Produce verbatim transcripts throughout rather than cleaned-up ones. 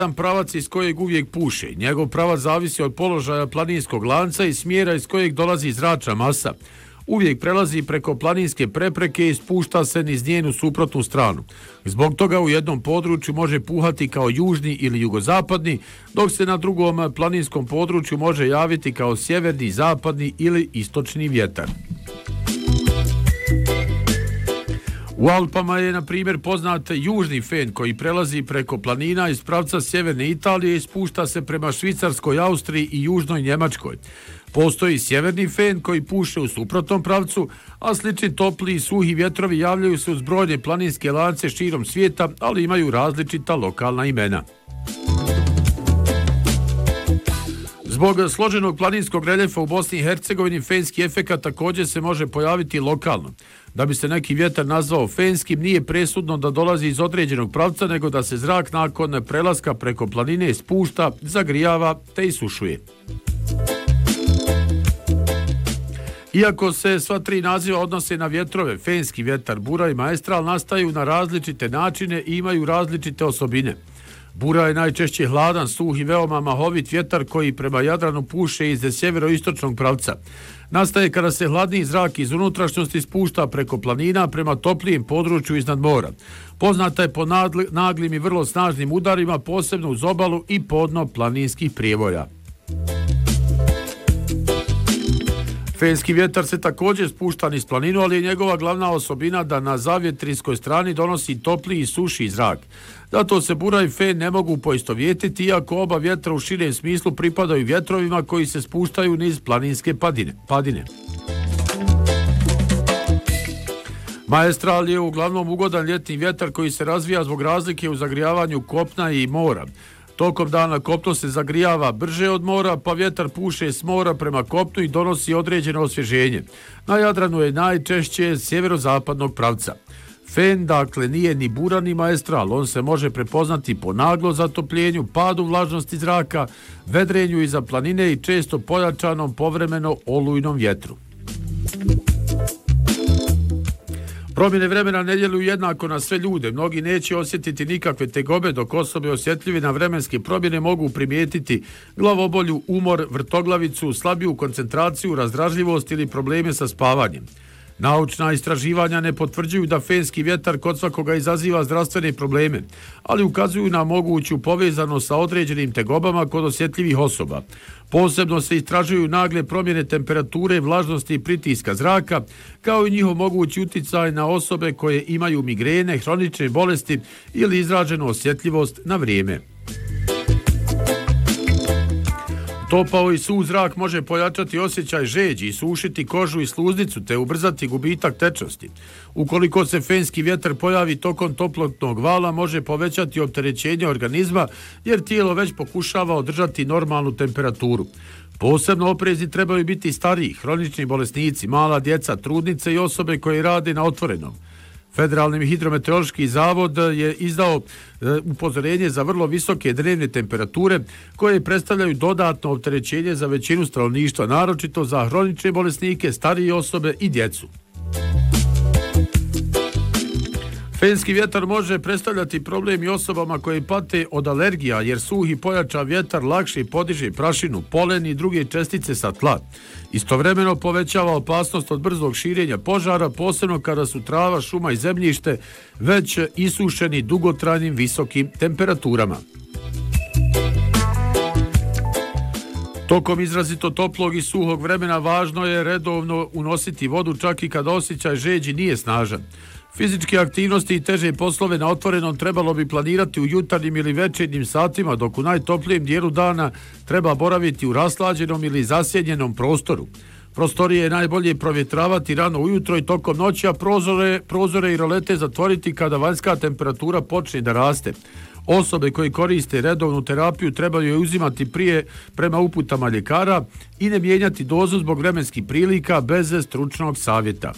pravac iz kojeg uvijek puše. Njegov pravac zavisi od položaja planinskog lanca i smjera iz kojeg dolazi zračna masa. Uvijek prelazi preko planinske prepreke i spušta se niz njenu suprotnu stranu. Zbog toga u jednom području može puhati kao južni ili jugozapadni, dok se na drugom planinskom području može javiti kao sjeverni, zapadni ili istočni vjetar. U Alpama je, na primjer, poznat južni fen koji prelazi preko planina iz pravca sjeverne Italije i spušta se prema Švicarskoj, Austriji i južnoj Njemačkoj. Postoji sjeverni fen koji puše u suprotnom pravcu, a slični topli i suhi vjetrovi javljaju se uz brojne planinske lance širom svijeta, ali imaju različita lokalna imena. Zbog složenog planinskog reljefa u Bosni i Hercegovini fenski efekat također se može pojaviti lokalno. Da bi se neki vjetar nazvao fenskim, nije presudno da dolazi iz određenog pravca, nego da se zrak nakon prelaska preko planine spušta, zagrijava te isušuje. Iako se sva tri naziva odnose na vjetrove, fenski vjetar, bura i maestral nastaju na različite načine i imaju različite osobine. Bura je najčešće hladan, suh i veoma mahovit vjetar koji prema Jadranu puše iz sjeveroistočnog pravca. Nastaje kada se hladni zrak iz unutrašnjosti spušta preko planina prema toplijem području iznad mora. Poznata je po naglim i vrlo snažnim udarima, posebno uz obalu i podno planinskih prijevoja. Fenski vjetar se također spušta niz planinu, ali je njegova glavna osobina da na zavjetrinskoj strani donosi topli i suši zrak. Zato se bura i fen ne mogu poistovjetiti, iako oba vjetra u širem smislu pripadaju vjetrovima koji se spuštaju niz planinske padine. padine. Maestral je uglavnom ugodan ljetni vjetar koji se razvija zbog razlike u zagrijavanju kopna i mora. Tokom dana kopno se zagrijava brže od mora, pa vjetar puše s mora prema kopnu i donosi određeno osvježenje. Na Jadranu je najčešće sjeverozapadnog pravca. Fen, dakle, nije ni bura ni maestral. On se može prepoznati po naglo zatopljenju, padu vlažnosti zraka, vedrenju iza planine i često pojačanom povremeno olujnom vjetru. Promjene vremena ne djeluju jednako na sve ljude. Mnogi neće osjetiti nikakve tegobe, dok osobe osjetljive na vremenske promjene mogu primijetiti glavobolju, umor, vrtoglavicu, slabiju koncentraciju, razdražljivost ili probleme sa spavanjem. Naučna istraživanja ne potvrđuju da fenski vjetar kod svakoga izaziva zdravstvene probleme, ali ukazuju na moguću povezanost sa određenim tegobama kod osjetljivih osoba. Posebno se istražuju nagle promjene temperature, vlažnosti i pritiska zraka, kao i njihov mogući uticaj na osobe koje imaju migrene, hronične bolesti ili izraženu osjetljivost na vrijeme. Topao i suh zrak može pojačati osjećaj žeđi i sušiti kožu i sluznicu te ubrzati gubitak tečnosti. Ukoliko se fenski vjetar pojavi tokom toplotnog vala, može povećati opterećenje organizma jer tijelo već pokušava održati normalnu temperaturu. Posebno oprezni trebaju biti stariji, hronični bolesnici, mala djeca, trudnice i osobe koje rade na otvorenom. Federalni hidrometeorološki zavod je izdao upozorenje za vrlo visoke dnevne temperature koje predstavljaju dodatno opterećenje za većinu stanovništva, naročito za hronične bolesnike, starije osobe i djecu. Fenski vjetar može predstavljati problem i osobama koje pate od alergija, jer suhi pojačan vjetar lakše podiže prašinu, polen i druge čestice sa tla. Istovremeno povećava opasnost od brzog širenja požara, posebno kada su trava, šuma i zemljište već isušeni dugotrajnim visokim temperaturama. Tokom izrazito toplog i suhog vremena važno je redovno unositi vodu čak i kada osjećaj žeđi nije snažan. Fizičke aktivnosti i teže poslove na otvorenom trebalo bi planirati u jutarnjim ili večernjim satima, dok u najtoplijem dijelu dana treba boraviti u raslađenom ili zasjenjenom prostoru. Prostorije je najbolje provjetravati rano ujutro i tokom noći, a prozore, prozore i rolete zatvoriti kada vanjska temperatura počne da raste. Osobe koji koriste redovnu terapiju trebaju je uzimati prije prema uputama ljekara i ne mijenjati dozu zbog vremenskih prilika bez stručnog savjeta.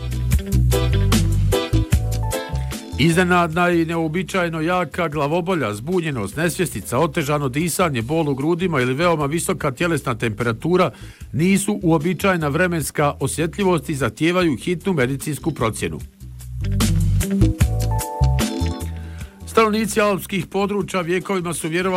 Iznenadna i neobičajno jaka glavobolja, zbunjenost, nesvjestica, otežano disanje, bol u grudima ili veoma visoka tjelesna temperatura nisu uobičajena vremenska osjetljivost i zahtijevaju hitnu medicinsku procjenu. Stanovnici alpskih područja vjekovima su vjerovali